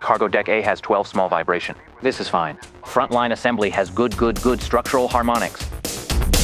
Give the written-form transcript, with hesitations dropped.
Cargo deck A has 12 small vibration. This is fine. Frontline assembly has good structural harmonics.